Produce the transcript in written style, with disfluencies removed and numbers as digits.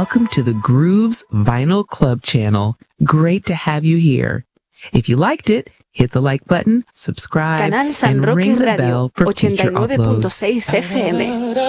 Welcome to the Grooves Vinyl Club channel. Great to have you here. If you liked it, hit the like button, subscribe, Canal San and Roque ring the Radio, bell for future uploads. 89.6 FM.